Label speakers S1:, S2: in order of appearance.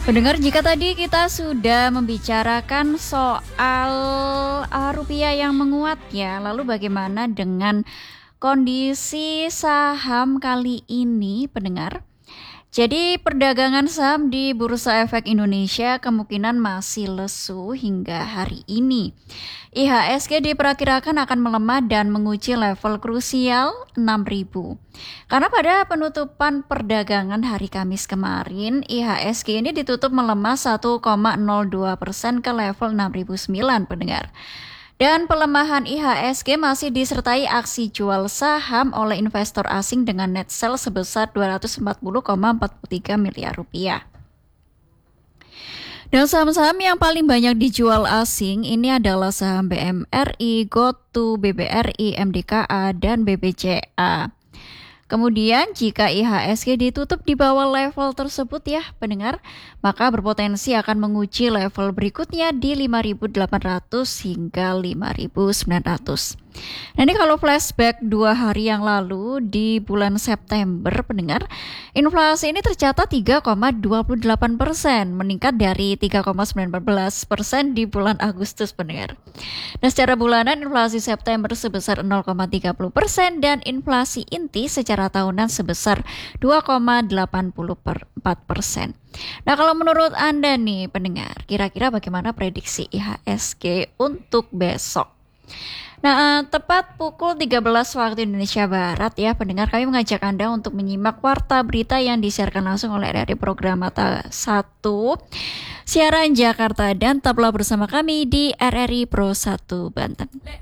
S1: Pendengar, jika tadi kita sudah membicarakan soal rupiah yang menguat ya, lalu bagaimana dengan kondisi saham kali ini, pendengar? Jadi perdagangan saham di Bursa Efek Indonesia kemungkinan masih lesu hingga hari ini. IHSG diperkirakan akan melemah dan menguji level krusial 6.000. Karena pada penutupan perdagangan hari Kamis kemarin, IHSG ini ditutup melemah 1,02% ke level 6.009, pendengar. Dan pelemahan IHSG masih disertai aksi jual saham oleh investor asing dengan net sell sebesar 240,43 miliar rupiah. Dan saham-saham yang paling banyak dijual asing ini adalah saham BMRI, GoTo, BBRI, MDKA, dan BBCA. Kemudian jika IHSG ditutup di bawah level tersebut ya pendengar, maka berpotensi akan menguji level berikutnya di 5.800 hingga 5.900. Nah, ini kalau flashback 2 hari yang lalu di bulan September, pendengar, inflasi ini tercatat 3,28%, meningkat dari 3,19% di bulan Agustus, pendengar. Nah, secara bulanan inflasi September sebesar 0,30% dan inflasi inti secara tahunan sebesar 2,84%. Nah, kalau menurut Anda nih pendengar, kira-kira bagaimana prediksi IHSG untuk besok? Nah, tepat pukul 13 waktu Indonesia Barat ya pendengar, kami mengajak Anda untuk menyimak warta berita yang disiarkan langsung oleh RRI Program Mata 1 Siaran Jakarta, dan tetaplah bersama kami di RRI Pro 1 Banten.